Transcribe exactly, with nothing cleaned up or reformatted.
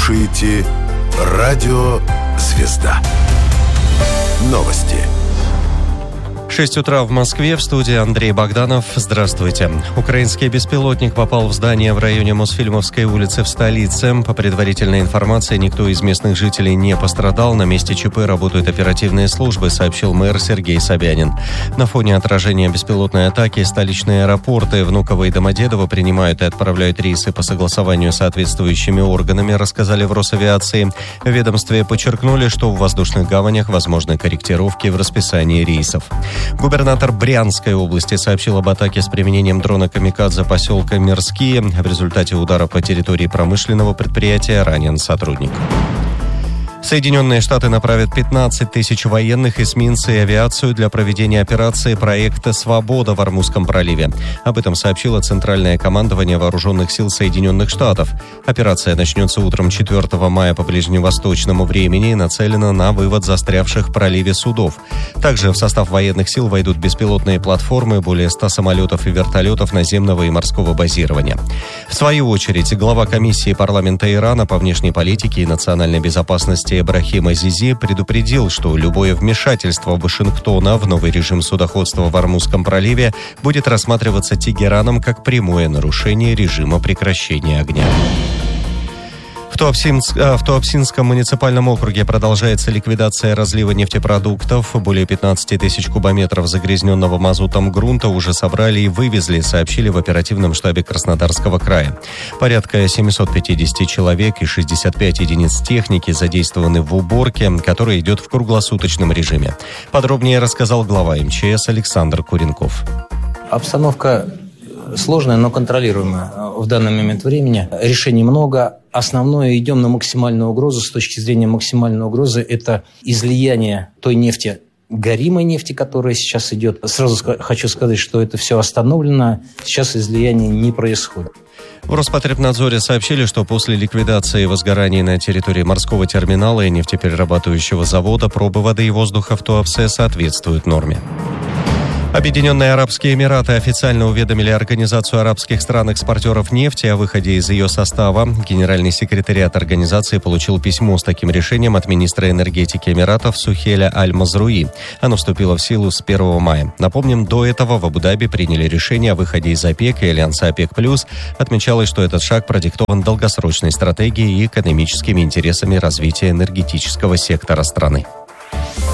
слушаете Радио Звезда. Новости. шесть утра в Москве, в студии Андрей Богданов. Здравствуйте. Украинский беспилотник попал в здание в районе Мосфильмовской улицы в столице. По предварительной информации, никто из местных жителей не пострадал. На месте ЧП работают оперативные службы, сообщил мэр Сергей Собянин. На фоне отражения беспилотной атаки столичные аэропорты Внуково и Домодедово принимают и отправляют рейсы по согласованию с соответствующими органами, рассказали в Росавиации. В ведомстве подчеркнули, что в воздушных гаванях возможны корректировки в расписании рейсов. Губернатор Брянской области сообщил об атаке с применением дрона «Камикадзе» поселка Мирские. В результате удара по территории промышленного предприятия ранен сотрудник. Соединенные Штаты направят пятнадцать тысяч военных, эсминцы и авиацию для проведения операции проекта «Свобода» в Ормузском проливе. Об этом сообщило Центральное командование Вооруженных сил Соединенных Штатов. Операция начнется утром четвёртого мая по ближневосточному времени и нацелена на вывод застрявших в проливе судов. Также в состав военных сил войдут беспилотные платформы, более ста самолетов и вертолетов наземного и морского базирования. В свою очередь, глава комиссии парламента Ирана по внешней политике и национальной безопасности Ибрахим Азизи предупредил, что любое вмешательство Вашингтона в новый режим судоходства в Ормузском проливе будет рассматриваться Тегераном как прямое нарушение режима прекращения огня. В Туапсинск, в Туапсинском муниципальном округе продолжается ликвидация разлива нефтепродуктов. Более пятнадцать тысяч кубометров загрязненного мазутом грунта уже собрали и вывезли, сообщили в оперативном штабе Краснодарского края. Порядка семьсот пятьдесят человек и шестьдесят пять единиц техники задействованы в уборке, которая идет в круглосуточном режиме. Подробнее рассказал глава эм че эс Александр Куренков. Обстановка сложная, но контролируемая в данный момент времени. Решений много. Основное, идем на максимальную угрозу. С точки зрения максимальной угрозы, это излияние той нефти, горимой нефти, которая сейчас идет. Сразу хочу сказать, что это все остановлено. Сейчас излияние не происходит. В Роспотребнадзоре сообщили, что после ликвидации возгораний на территории морского терминала и нефтеперерабатывающего завода пробы воды и воздуха в Туапсе соответствуют норме. Объединенные Арабские Эмираты официально уведомили Организацию арабских стран-экспортеров нефти о выходе из ее состава. Генеральный секретариат организации получил письмо с таким решением от министра энергетики Эмиратов Сухеля Аль-Мазруи. Оно вступило в силу с первого мая. Напомним, до этого в Абу-Даби приняли решение о выходе из ОПЕК и Альянса ОПЕК+. Отмечалось, что этот шаг продиктован долгосрочной стратегией и экономическими интересами развития энергетического сектора страны.